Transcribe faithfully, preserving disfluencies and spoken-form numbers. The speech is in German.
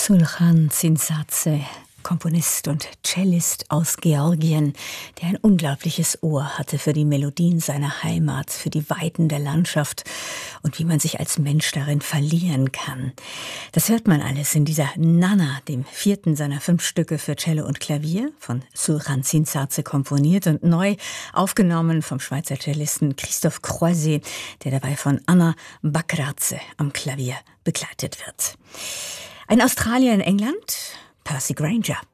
Sulhan Zinsatze, Komponist und Cellist aus Georgien, der ein unglaubliches Ohr hatte für die Melodien seiner Heimat, für die Weiten der Landschaft und wie man sich als Mensch darin verlieren kann. Das hört man alles in dieser Nana, dem vierten seiner fünf Stücke für Cello und Klavier, von Sulhan Zinsatze komponiert und neu aufgenommen vom Schweizer Cellisten Christophe Croiset, der dabei von Anna Bakradze am Klavier begleitet wird. Ein Australier in England, Percy Grainger.